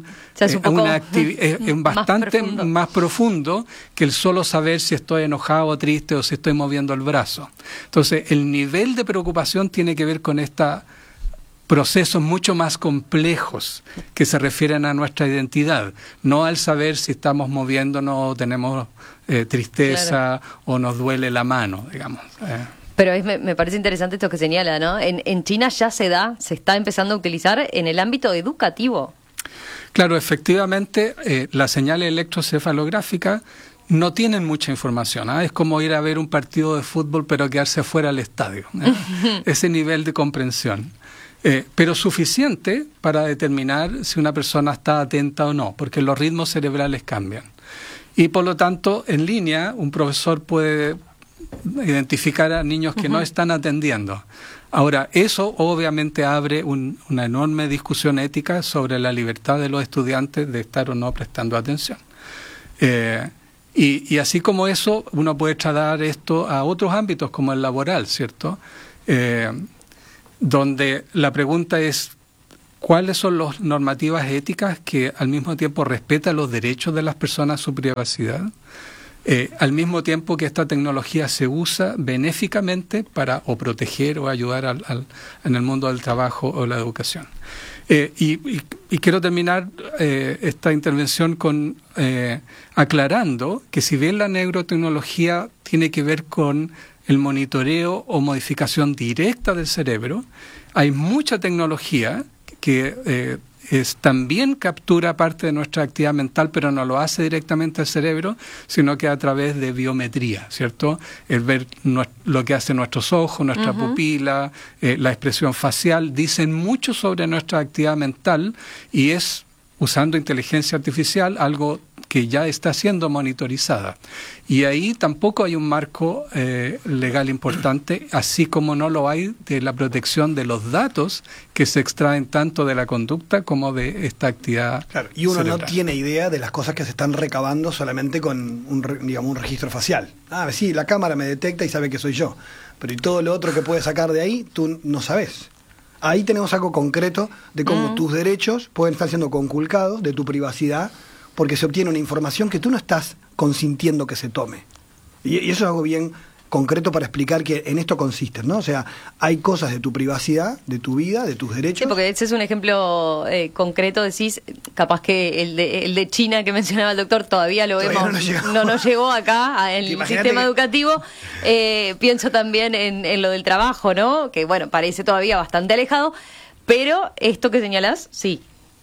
bastante más profundo que el solo saber si estoy enojado o triste o si estoy moviendo el brazo. Entonces, el nivel de preocupación tiene que ver con estos procesos mucho más complejos que se refieren a nuestra identidad, no al saber si estamos moviéndonos o tenemos tristeza o nos duele la mano, digamos. Pero me parece interesante esto que señala, ¿no? En China ya se está empezando a utilizar en el ámbito educativo. Claro, efectivamente, las señales electrocefalográficas no tienen mucha información. Es como ir a ver un partido de fútbol pero quedarse fuera del estadio. Ese nivel de comprensión. pero suficiente para determinar si una persona está atenta o no, porque los ritmos cerebrales cambian. Y por lo tanto, en línea, un profesor puede identificar a niños que no están atendiendo. Ahora, eso obviamente abre una enorme discusión ética sobre la libertad de los estudiantes de estar o no prestando atención. Y así como eso, uno puede trasladar esto a otros ámbitos como el laboral, ¿cierto? Donde la pregunta es, ¿cuáles son las normativas éticas que al mismo tiempo respetan los derechos de las personas a su privacidad? Al mismo tiempo que esta tecnología se usa benéficamente para o proteger o ayudar en el mundo del trabajo o la educación. Y quiero terminar esta intervención con aclarando que si bien la neurotecnología tiene que ver con el monitoreo o modificación directa del cerebro, hay mucha tecnología que también captura parte de nuestra actividad mental, pero no lo hace directamente al cerebro, sino que a través de biometría, ¿cierto? El ver lo que hacen nuestros ojos, nuestra pupila, la expresión facial, dicen mucho sobre nuestra actividad mental y es, usando inteligencia artificial, algo que ya está siendo monitorizada. Y ahí tampoco hay un marco legal importante, así como no lo hay de la protección de los datos que se extraen tanto de la conducta como de esta actividad. Claro, y uno cerebral. no tiene idea de las cosas que se están recabando solamente con un registro facial. Ah, sí, la cámara me detecta y sabe que soy yo. Pero y todo lo otro que puede sacar de ahí, tú no sabes. Ahí tenemos algo concreto de cómo tus derechos pueden estar siendo conculcados, de tu privacidad, porque se obtiene una información que tú no estás consintiendo que se tome. Y eso es algo bien concreto para explicar que en esto consiste, ¿no? O sea, hay cosas de tu privacidad, de tu vida, de tus derechos. Sí, porque ese es un ejemplo concreto, decís, capaz que el de China que mencionaba el doctor todavía lo vemos, no nos llegó acá en el sistema educativo. Pienso también en lo del trabajo, ¿no? Que bueno, parece todavía bastante alejado, pero esto que señalás, sí.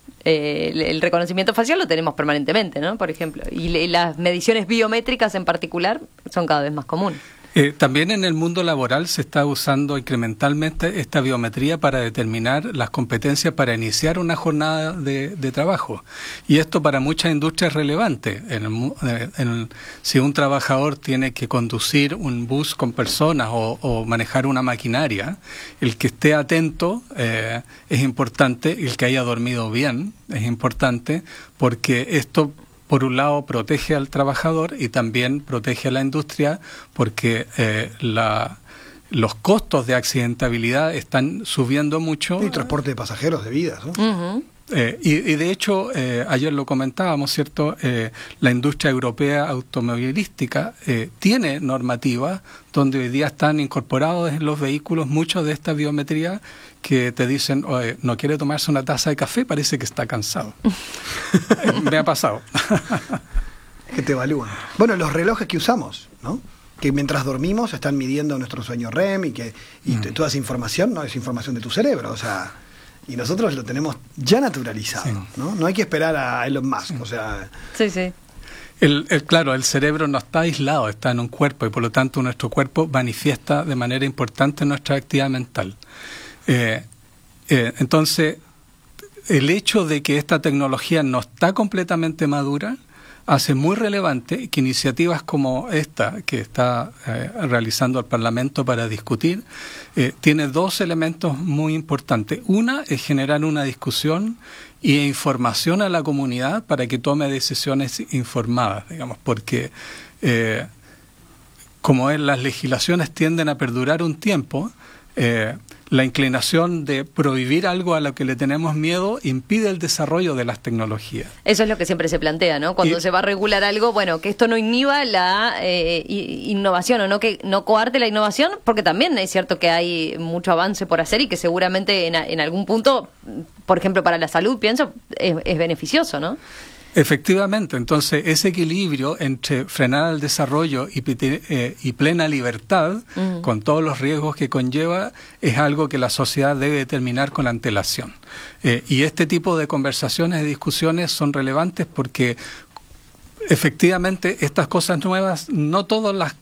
El reconocimiento facial lo tenemos permanentemente, ¿no? Por ejemplo. Y las mediciones biométricas en particular son cada vez más comunes. También en el mundo laboral se está usando incrementalmente esta biometría para determinar las competencias para iniciar una jornada de trabajo. Y esto para muchas industrias es relevante. Si un trabajador tiene que conducir un bus con personas o manejar una maquinaria, el que esté atento es importante, el que haya dormido bien es importante, porque esto por un lado protege al trabajador y también protege a la industria porque los costos de accidentabilidad están subiendo mucho. Y transporte de pasajeros, de vidas, ¿no? Y de hecho, ayer lo comentábamos, ¿cierto? La industria europea automovilística tiene normativas donde hoy día están incorporados en los vehículos muchos de esta biometría que te dicen, no quiere tomarse una taza de café, parece que está cansado. Me ha pasado. Que te evalúan. Bueno, los relojes que usamos, ¿no? Que mientras dormimos están midiendo nuestro sueño REM y toda esa información no es información de tu cerebro, o sea, y nosotros lo tenemos ya naturalizado, sí. ¿No? No hay que esperar a Elon Musk, o sea... Sí, sí. Claro, el cerebro no está aislado, está en un cuerpo y por lo tanto nuestro cuerpo manifiesta de manera importante nuestra actividad mental. Entonces, el hecho de que esta tecnología no está completamente madura hace muy relevante que iniciativas como esta que está realizando el Parlamento para discutir tiene dos elementos muy importantes. Una es generar una discusión y información a la comunidad para que tome decisiones informadas, digamos, porque como las legislaciones tienden a perdurar un tiempo, la inclinación de prohibir algo a lo que le tenemos miedo impide el desarrollo de las tecnologías. Eso es lo que siempre se plantea, ¿no? Cuando se va a regular algo, bueno, que esto no inhiba la innovación o no coarte la innovación, porque también es cierto que hay mucho avance por hacer y que seguramente en algún punto, por ejemplo, para la salud, pienso, es beneficioso, ¿no? Efectivamente, entonces ese equilibrio entre frenar el desarrollo y plena libertad, con todos los riesgos que conlleva, es algo que la sociedad debe determinar con antelación. Y este tipo de conversaciones y discusiones son relevantes porque efectivamente estas cosas nuevas no todos las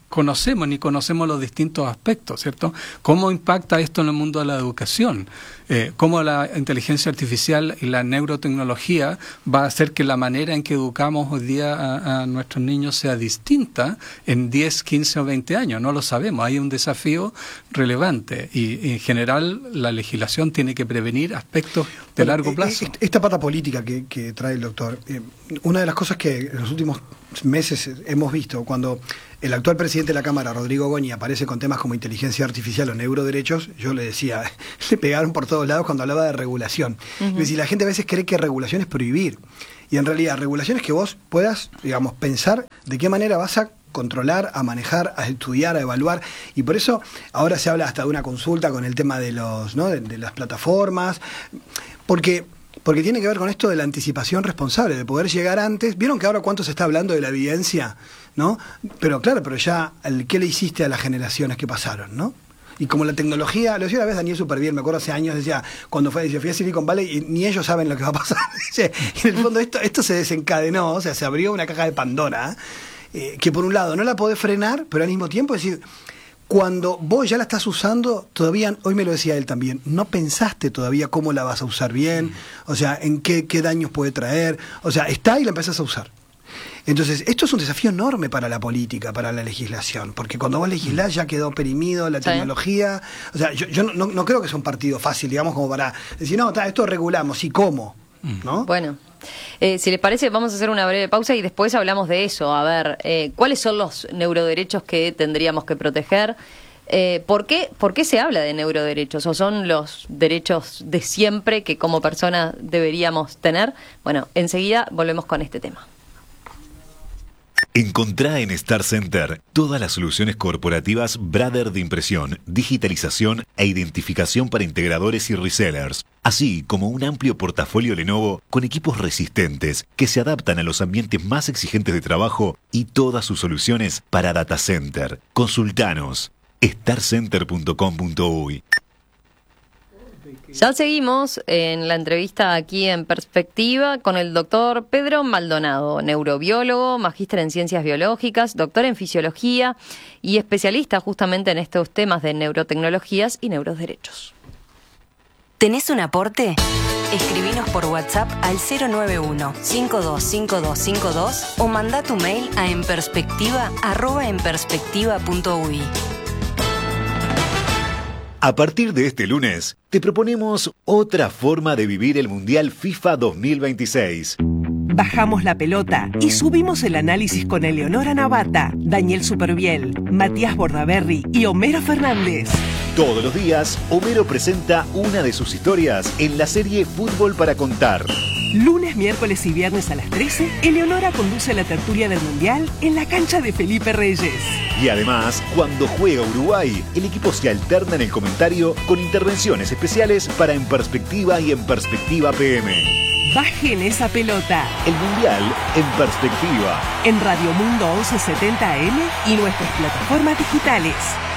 conocemos, ni conocemos los distintos aspectos, ¿cierto? ¿Cómo impacta esto en el mundo de la educación? ¿Cómo la inteligencia artificial y la neurotecnología va a hacer que la manera en que educamos hoy día a nuestros niños sea distinta en 10, 15 o 20 años? No lo sabemos, hay un desafío relevante y en general la legislación tiene que prevenir aspectos de largo plazo. Esta pata política que trae el doctor, una de las cosas que en los últimos meses hemos visto, cuando el actual presidente de la Cámara, Rodrigo Goñi, aparece con temas como inteligencia artificial o neuroderechos, yo le decía, le pegaron por todos lados cuando hablaba de regulación. Es decir, la gente a veces cree que regulación es prohibir, y en realidad regulación es que vos puedas, digamos, pensar de qué manera vas a controlar, a manejar, a estudiar, a evaluar, y por eso ahora se habla hasta de una consulta con el tema de los, ¿no?, de las plataformas, porque tiene que ver con esto de la anticipación responsable, de poder llegar antes. ¿Vieron que ahora cuánto se está hablando de la evidencia? ¿No? Pero claro, pero ya, ¿qué le hiciste a las generaciones que pasaron? ¿No? Y como la tecnología, lo decía una vez Daniel súper bien, me acuerdo hace años, decía, cuando fui a Silicon Valley, y ni ellos saben lo que va a pasar. Y en el fondo esto se desencadenó, o sea, se abrió una caja de Pandora, que por un lado no la podés frenar, pero al mismo tiempo decir, cuando vos ya la estás usando, todavía, hoy me lo decía él también, no pensaste todavía cómo la vas a usar bien, o sea, en qué daños puede traer, o sea, está y la empezás a usar. Entonces, esto es un desafío enorme para la política, para la legislación, porque cuando vos legislás ya quedó perimido la tecnología, o sea, yo no creo que sea un partido fácil, digamos, como para decir, no, esto regulamos, ¿y cómo? ¿No? Bueno. Si les parece, vamos a hacer una breve pausa y después hablamos de eso. A ver, ¿cuáles son los neuroderechos que tendríamos que proteger? ¿Por qué se habla de neuroderechos? ¿O son los derechos de siempre que como personas deberíamos tener? Bueno, enseguida volvemos con este tema. Encontrá en Star Center todas las soluciones corporativas Brother de impresión, digitalización e identificación para integradores y resellers, así como un amplio portafolio Lenovo con equipos resistentes que se adaptan a los ambientes más exigentes de trabajo y todas sus soluciones para data center. Consultanos starcenter.com.uy. Ya seguimos en la entrevista aquí en Perspectiva con el doctor Pedro Maldonado, neurobiólogo, magíster en ciencias biológicas, doctor en fisiología y especialista justamente en estos temas de neurotecnologías y neuroderechos. ¿Tenés un aporte? Escribinos por WhatsApp al 091-525252 o mandá tu mail a enperspectiva@enperspectiva.uy. A partir de este lunes, te proponemos otra forma de vivir el Mundial FIFA 2026. Bajamos la pelota y subimos el análisis con Eleonora Navata, Daniel Superviel, Matías Bordaberry y Homero Fernández. Todos los días, Homero presenta una de sus historias en la serie Fútbol para Contar. Lunes, miércoles y viernes a las 13, Eleonora conduce la tertulia del Mundial en la cancha de Felipe Reyes. Y además, cuando juega Uruguay, el equipo se alterna en el comentario con intervenciones especiales para En Perspectiva y En Perspectiva PM. Bajen esa pelota. El Mundial en Perspectiva. En Radio Mundo 1170 AM y nuestras plataformas digitales.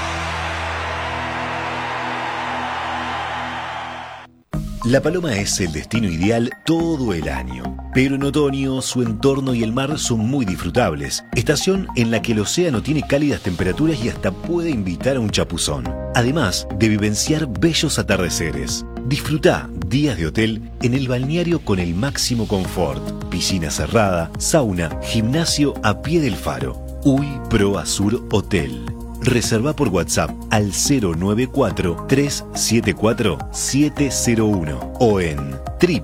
La paloma es el destino ideal todo el año, pero en otoño su entorno y el mar son muy disfrutables, estación en la que el océano tiene cálidas temperaturas y hasta puede invitar a un chapuzón, además de vivenciar bellos atardeceres. Disfruta días de hotel en el balneario con el máximo confort, piscina cerrada, sauna, gimnasio a pie del faro. UI Pro Azur Hotel. Reserva por WhatsApp al 094-374-701 o en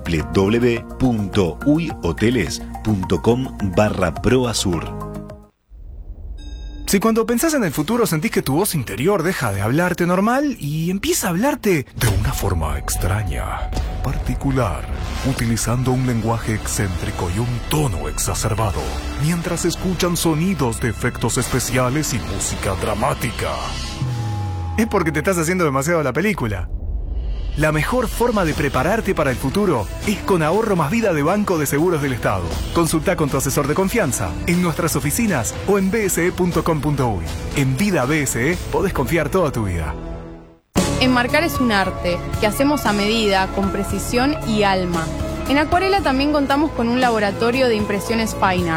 www.uyhoteles.com/proazur. Si cuando pensás en el futuro sentís que tu voz interior deja de hablarte normal y empieza a hablarte de una forma extraña, particular, utilizando un lenguaje excéntrico y un tono exacerbado, mientras escuchan sonidos de efectos especiales y música dramática, es porque te estás haciendo demasiado la película. La mejor forma de prepararte para el futuro es con Ahorro Más Vida de Banco de Seguros del Estado. Consulta con tu asesor de confianza en nuestras oficinas o en bse.com.uy. En Vida BSE podés confiar toda tu vida. Enmarcar es un arte que hacemos a medida, con precisión y alma. En Acuarela también contamos con un laboratorio de impresiones Fine Art y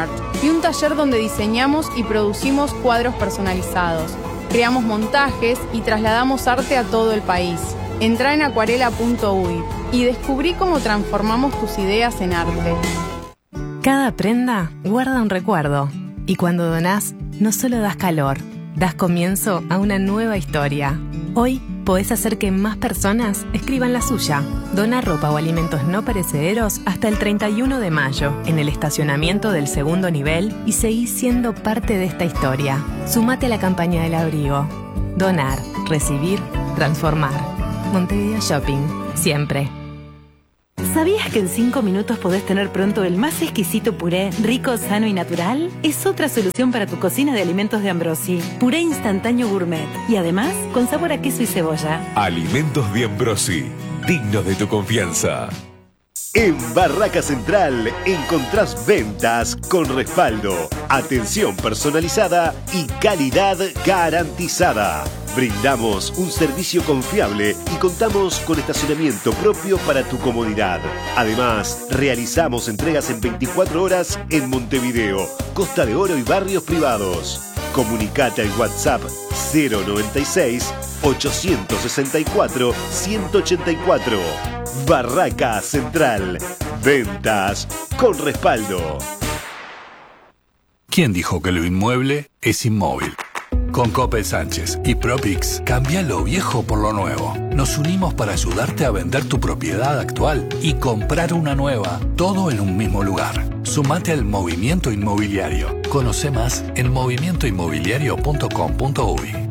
y un taller donde diseñamos y producimos cuadros personalizados. Creamos montajes y trasladamos arte a todo el país. Entrá en acuarela.uy y descubrí cómo transformamos tus ideas en arte. Cada prenda guarda un recuerdo. Y cuando donás, no solo das calor, das comienzo a una nueva historia. Hoy podés hacer que más personas escriban la suya. Dona ropa o alimentos no perecederos hasta el 31 de mayo en el estacionamiento del segundo nivel y seguí siendo parte de esta historia. Sumate a la campaña del abrigo. Donar, recibir, transformar. Montevideo Shopping, siempre. ¿Sabías que en 5 minutos podés tener pronto el más exquisito puré, rico, sano y natural? Es otra solución para tu cocina de alimentos de Ambrosi. Puré instantáneo gourmet. Y además, con sabor a queso y cebolla. Alimentos de Ambrosi, dignos de tu confianza. En Barraca Central encontrás ventas con respaldo, atención personalizada y calidad garantizada. Brindamos un servicio confiable y contamos con estacionamiento propio para tu comodidad. Además, realizamos entregas en 24 horas en Montevideo, Costa de Oro y barrios privados. Comunicate al WhatsApp 096 864 184. Barraca Central. Ventas con respaldo. ¿Quién dijo que lo inmueble es inmóvil? Con Coppel Sánchez y Propix, cambia lo viejo por lo nuevo. Nos unimos para ayudarte a vender tu propiedad actual y comprar una nueva, todo en un mismo lugar. Sumate al movimiento inmobiliario. Conoce más en movimientoinmobiliario.com.uy.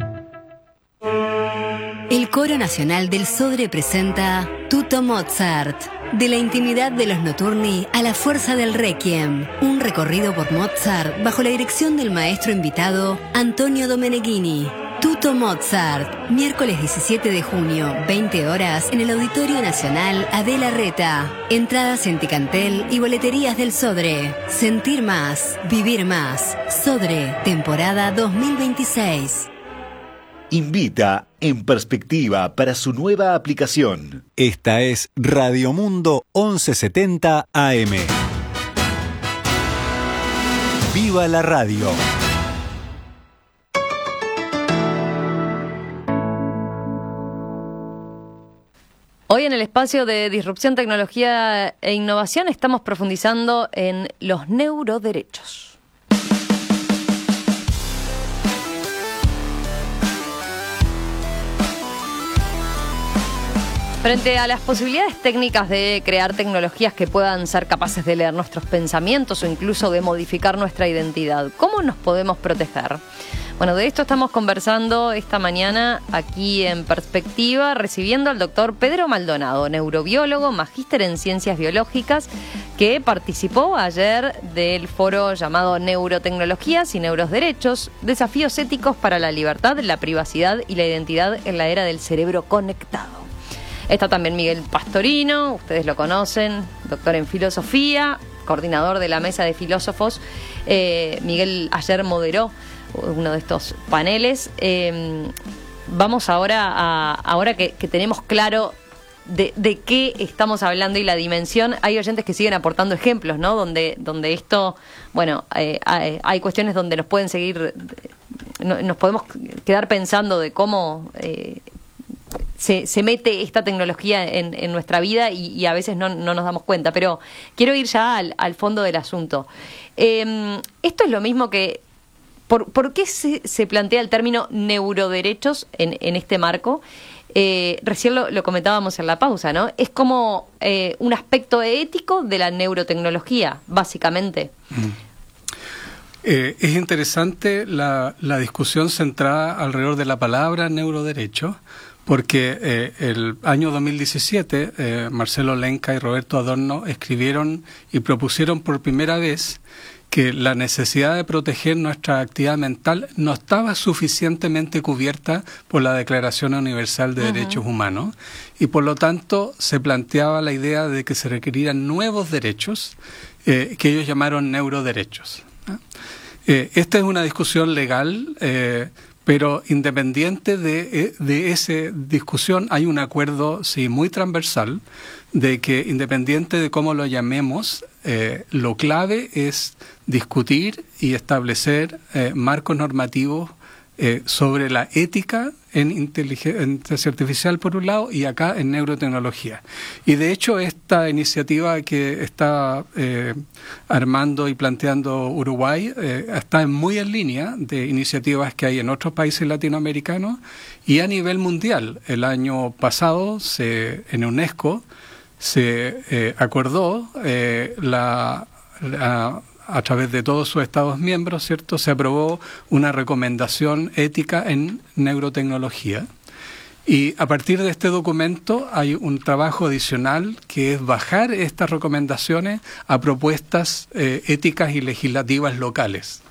El Coro Nacional del Sodre presenta Tutto Mozart. De la intimidad de los Notturni a la fuerza del Requiem. Un recorrido por Mozart bajo la dirección del maestro invitado Antonio Domeneghini. Tutto Mozart, miércoles 17 de junio, 20 horas, en el Auditorio Nacional Adela Reta. Entradas en Ticantel y boleterías del Sodre. Sentir más, vivir más. Sodre, temporada 2026. Invita En Perspectiva para su nueva aplicación. Esta es Radio Mundo 1170 AM. ¡Viva la radio! Hoy en el espacio de Disrupción, Tecnología e Innovación estamos profundizando en los neuroderechos. Frente a las posibilidades técnicas de crear tecnologías que puedan ser capaces de leer nuestros pensamientos o incluso de modificar nuestra identidad, ¿cómo nos podemos proteger? Bueno, de esto estamos conversando esta mañana aquí en Perspectiva, recibiendo al doctor Pedro Maldonado, neurobiólogo, magíster en Ciencias Biológicas, que participó ayer del foro llamado Neurotecnologías y Neuroderechos, desafíos éticos para la libertad, la privacidad y la identidad en la era del cerebro conectado. Está también Miguel Pastorino, ustedes lo conocen, doctor en filosofía, coordinador de la mesa de filósofos. Miguel ayer moderó uno de estos paneles. Vamos ahora que tenemos claro de qué estamos hablando y la dimensión. Hay oyentes que siguen aportando ejemplos, ¿no? Donde esto, bueno, hay cuestiones donde nos pueden seguir, nos podemos quedar pensando de cómo se mete esta tecnología en nuestra vida y a veces no nos damos cuenta. Pero quiero ir ya al fondo del asunto. Esto es lo mismo que... ¿Por qué se plantea el término neuroderechos en este marco? Recién lo comentábamos en la pausa, ¿no? Es como un aspecto ético de la neurotecnología, básicamente. Es interesante la discusión centrada alrededor de la palabra neuroderecho, porque el año 2017 Marcelo Lenca y Roberto Adorno escribieron y propusieron por primera vez que la necesidad de proteger nuestra actividad mental no estaba suficientemente cubierta por la Declaración Universal de Derechos Humanos, y por lo tanto se planteaba la idea de que se requerían nuevos derechos que ellos llamaron neuroderechos. Esta es una discusión legal Pero independiente de esa discusión, hay un acuerdo muy transversal de que, independiente de cómo lo llamemos, lo clave es discutir y establecer marcos normativos sobre la ética en inteligencia artificial por un lado y acá en neurotecnología. Y de hecho esta iniciativa que está armando y planteando Uruguay está muy en línea de iniciativas que hay en otros países latinoamericanos y a nivel mundial. El año pasado en UNESCO se acordó a través de todos sus Estados miembros, ¿cierto? Se aprobó una recomendación ética en neurotecnología. Y a partir de este documento hay un trabajo adicional que es bajar estas recomendaciones a propuestas éticas y legislativas locales.